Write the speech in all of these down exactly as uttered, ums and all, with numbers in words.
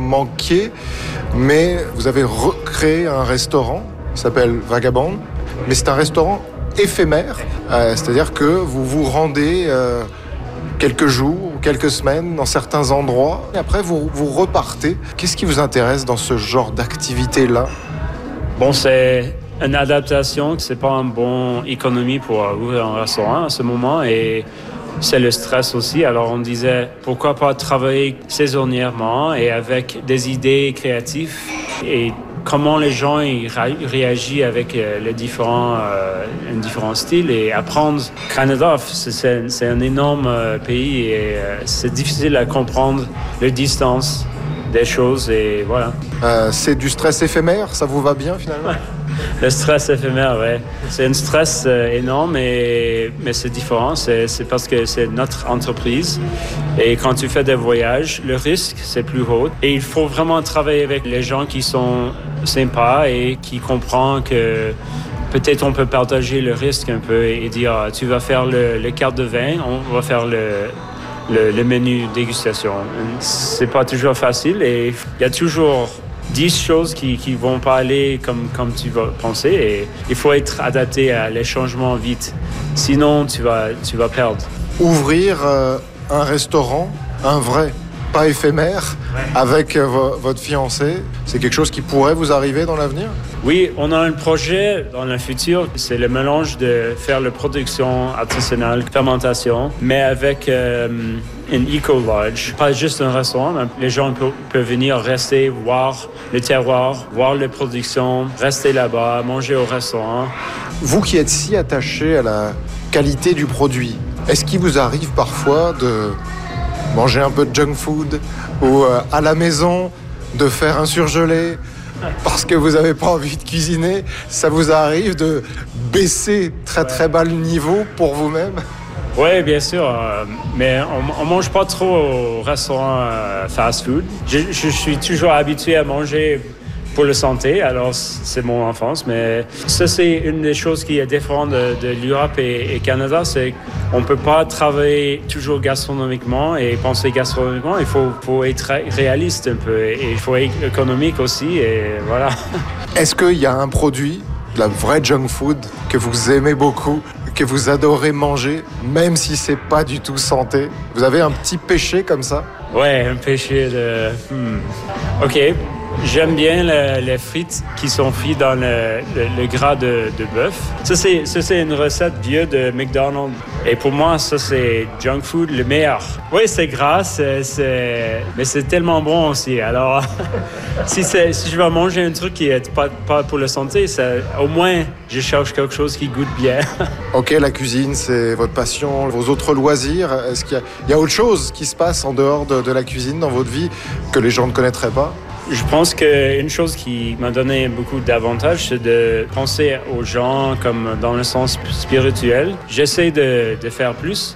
manquiez, mais vous avez recréé un restaurant qui s'appelle Vagabond, mais c'est un restaurant éphémère, euh, c'est-à-dire que vous vous rendez euh, quelques jours ou quelques semaines dans certains endroits, et après vous, vous repartez. Qu'est-ce qui vous intéresse dans ce genre d'activité-là ? Bon, c'est une adaptation, c'est pas une bonne économie pour ouvrir un restaurant à ce moment, et c'est le stress aussi. Alors on disait, pourquoi pas travailler saisonnièrement et avec des idées créatives et comment les gens ils réagissent avec les différents, euh, les différents styles et apprendre. Canada, c'est, c'est un énorme pays et euh, c'est difficile à comprendre les distances des choses et voilà. Euh, c'est du stress éphémère, ça vous va bien finalement ? Le stress éphémère, oui. C'est un stress euh, énorme, et, mais c'est différent. C'est, c'est parce que c'est notre entreprise. Et quand tu fais des voyages, le risque, c'est plus haut. Et il faut vraiment travailler avec les gens qui sont sympas et qui comprennent que peut-être on peut partager le risque un peu et dire, tu vas faire le, le quart de vin, on va faire le... Le, le menu dégustation. C'est pas toujours facile et il y a toujours dix choses qui qui vont pas aller comme comme tu vas penser et il faut être adapté à les changements vite. Sinon tu vas tu vas perdre. Ouvrir euh, un restaurant, un vrai, pas éphémère, ouais. avec euh, vo- votre fiancé, c'est quelque chose qui pourrait vous arriver dans l'avenir ? Oui, on a un projet dans le futur, c'est le mélange de faire la production artisanale, fermentation, mais avec euh, une eco-lodge. Pas juste un restaurant, mais les gens peuvent, peuvent venir rester, voir le terroir, voir les productions, rester là-bas, manger au restaurant. Vous qui êtes si attaché à la qualité du produit, est-ce qu'il vous arrive parfois de manger un peu de junk food ou euh, à la maison de faire un surgelé parce que vous n'avez pas envie de cuisiner? Ça vous arrive de baisser très très bas le niveau pour vous-même? Oui, bien sûr, euh, mais on, on mange pas trop au restaurant euh, fast-food. Je, je suis toujours habitué à manger pour la santé, alors c'est mon enfance, mais ça c'est une des choses qui est différente de, de l'Europe et, et Canada, c'est qu'on ne peut pas travailler toujours gastronomiquement et penser gastronomiquement, il faut, faut être réaliste un peu et il faut être économique aussi et voilà. Est-ce qu'il y a un produit, de la vraie junk food, que vous aimez beaucoup, que vous adorez manger, même si c'est pas du tout santé? Vous avez un petit péché comme ça? Ouais, un péché de... Hmm. Ok. J'aime bien le, les frites qui sont frites dans le, le, le gras de, de bœuf. Ça c'est, ça, c'est une recette vieux de McDonald's. Et pour moi, ça, c'est junk food le meilleur. Oui, c'est gras, c'est, c'est... mais c'est tellement bon aussi. Alors, si, c'est, si je vais manger un truc qui n'est pas, pas pour la santé, ça, au moins, je cherche quelque chose qui goûte bien. Ok, la cuisine, c'est votre passion. Vos autres loisirs, est-ce qu'il y a, il y a autre chose qui se passe en dehors de, de la cuisine dans votre vie que les gens ne connaîtraient pas? Je pense qu'une chose qui m'a donné beaucoup d'avantages, c'est de penser aux gens comme dans le sens spirituel. J'essaie de, de faire plus,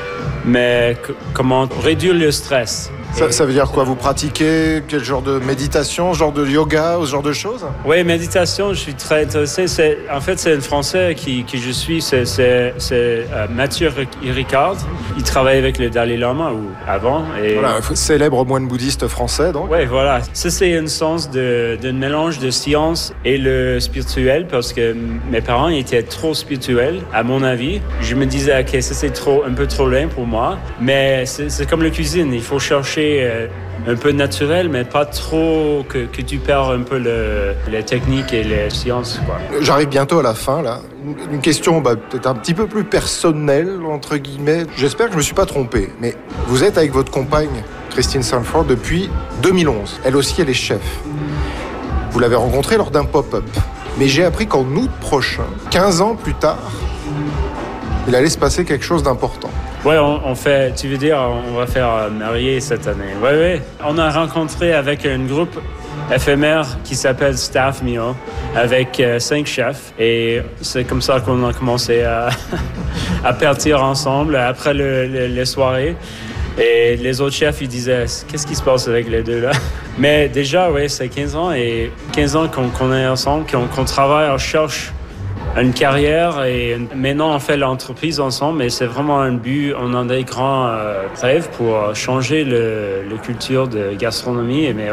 mais c- comment réduire le stress. Ça, ça veut dire quoi? Vous pratiquez quel genre de méditation, genre de yoga ou ce genre de choses? Oui, méditation, je suis très intéressé. C'est, en fait, c'est un Français qui, qui je suis, c'est, c'est, c'est euh, Mathieu Ricard. Il travaille avec le Dalai Lama ou avant. Et... Voilà, célèbre moine bouddhiste français, donc. Oui, voilà. Ça, c'est un sens de, d'un mélange de science et le spirituel parce que mes parents étaient trop spirituels, à mon avis. Je me disais, OK, ça, c'est trop, un peu trop loin pour moi. Mais c'est, c'est comme la cuisine. Il faut chercher un peu naturel, mais pas trop que, que tu perds un peu le, les techniques et les sciences, quoi. J'arrive bientôt à la fin, là. Une question bah, peut-être un petit peu plus personnelle, entre guillemets. J'espère que je ne me suis pas trompé, mais vous êtes avec votre compagne, Christine Sanford, depuis deux mille onze. Elle aussi, elle est chef. Vous l'avez rencontrée lors d'un pop-up. Mais j'ai appris qu'en août prochain, quinze ans plus tard, il allait se passer quelque chose d'important. Ouais, on, on fait, tu veux dire, on va faire marier cette année. Ouais, ouais. On a rencontré avec un groupe éphémère qui s'appelle Staff Meal, avec euh, cinq chefs. Et c'est comme ça qu'on a commencé à, à partir ensemble après le, le, les soirées. Et les autres chefs, ils disaient, qu'est-ce qui se passe avec les deux là? Mais déjà, ouais, c'est quinze ans et quinze ans qu'on, qu'on est ensemble, qu'on, qu'on travaille, on cherche une carrière et maintenant on fait l'entreprise ensemble et c'est vraiment un but, on a des grands euh, rêves pour changer le, le culture de gastronomie mais